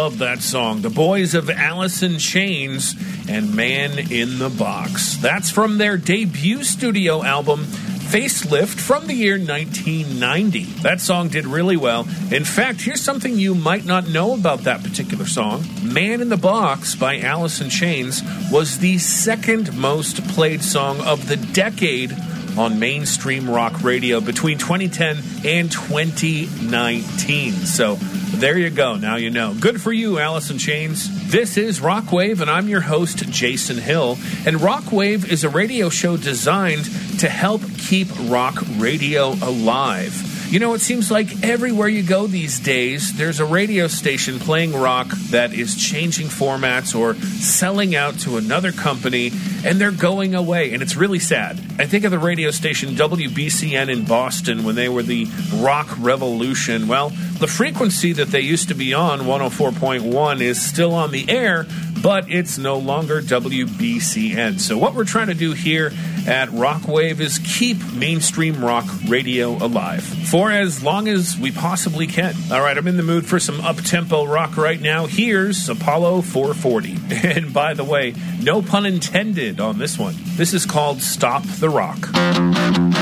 love that song. The Boys of Alice in Chains and Man in the Box. That's from their debut studio album, Facelift, from the year 1990. That song did really well. In fact, here's something you might not know about that particular song. Man in the Box by Alice in Chains was the second most played song of the decade on mainstream rock radio between 2010 and 2019. So there you go. Now you know. Good for you, Alice in Chains. This is Rockwave, and I'm your host, Jason Hill. And Rockwave is a radio show designed to help keep rock radio alive. You know, it seems like everywhere you go these days, there's a radio station playing rock that is changing formats or selling out to another company, and they're going away, and it's really sad. I think of the radio station WBCN in Boston when they were the rock revolution. Well, the frequency that they used to be on, 104.1, is still on the air, but it's no longer WBCN. So what we're trying to do here at Rockwave is keep mainstream rock radio alive for as long as we possibly can. All right, I'm in the mood for some up-tempo rock right now. Here's Apollo 440. And by the way, no pun intended on this one. This is called Stop the Rock.